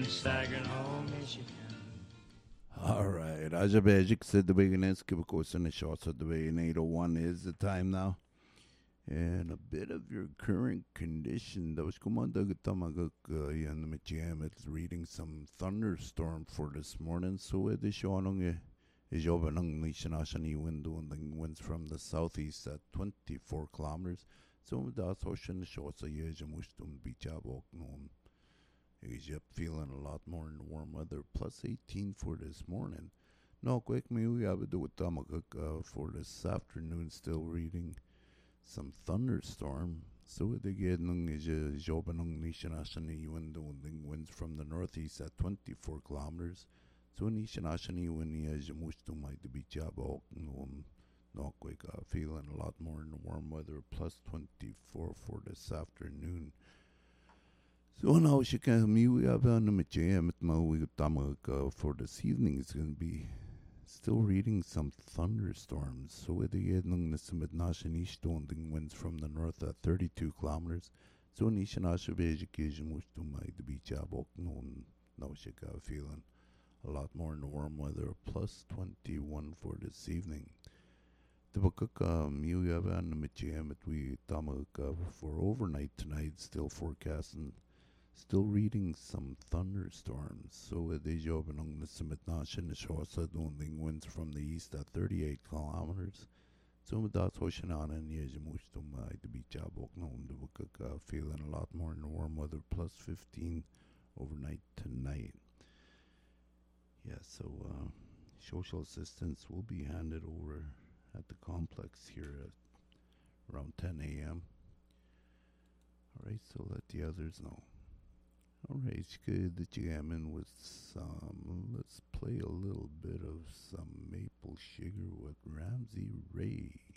and staggering home, Michigan. All right. Azerbaijan said the beginnings, give a course in the shots at the way in 801 is the time now. And a bit of your current condition. That was kumanda gutamagak yan na jam. It's reading some thunderstorm for this morning. So it is showing is over ng nishanashani window and the winds from the southeast at 24 kilometers. So that's ocean shots a yejamustum beach walk known. Is yep feeling a lot more in the warm weather. Plus 18 for this morning. No, quick me we have to do with Tamaguk for this afternoon. Still reading some thunderstorm. So they get nung is jobanung nishanashani window and winds from the northeast at 24 kilometers. So nishanashani when he has mustum might be jabok no quick feeling a lot more in the warm weather. Plus 24 for this afternoon. So now she can we have on the jam at Maui Tamaguk for this evening is gonna be still reading some thunderstorms. So with the Nishimiston winds from the north at 32 kilometers. So Nishanasha Vegetation was to my the beach abok no shika feeling a lot more in the warm weather. Plus 21 for this evening. The Bakaka Muya and the Mijam at we Tamaka for overnight tonight still forecasting. Still reading some thunderstorms. So the job along the Simitnash and the Shosa doing winds from the east at 38 kilometers. So that's Hoshanana and Yejamustumai the beach abok known the Bukaka feeling a lot more in the warm weather. Plus 15 overnight tonight. Yeah, so social assistance will be handed over at the complex here at around 10 a.m. Alright, so let the others know. Alright, good that you am in with some. Let's play a little bit of some maple sugar with Ramsey Ray.